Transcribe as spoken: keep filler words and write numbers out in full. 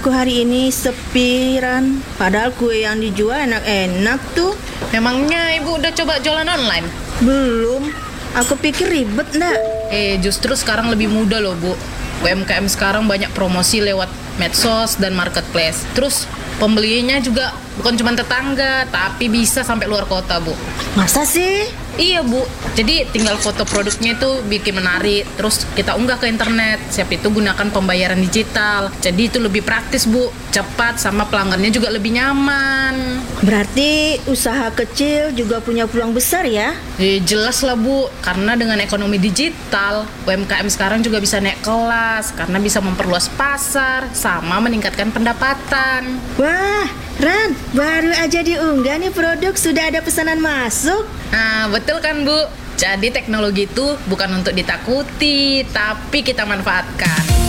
Aku hari ini sepi, Ran. Padahal kue yang dijual enak-enak tuh. Memangnya ibu udah coba jualan online? Belum. Aku pikir ribet, ndak? Eh, justru sekarang lebih mudah loh, Bu. U M K M sekarang banyak promosi lewat medsos dan marketplace. Terus pembelinya juga bukan cuma tetangga, tapi bisa sampai luar kota, Bu. Masa sih? Iya, Bu. Jadi tinggal foto produknya itu bikin menarik, terus kita unggah ke internet. Siap itu gunakan pembayaran digital. Jadi itu lebih praktis, Bu. Cepat sama pelanggannya juga lebih nyaman. Berarti usaha kecil juga punya peluang besar ya? Eh, jelas lah, Bu. Karena dengan ekonomi digital, U M K M sekarang juga bisa naik kelas karena bisa memperluas pasar sama meningkatkan pendapatan. Wah, Ran, baru aja diunggah nih produk sudah ada pesanan masuk. Nah, betul kan, Bu? Jadi teknologi itu bukan untuk ditakuti, tapi kita manfaatkan.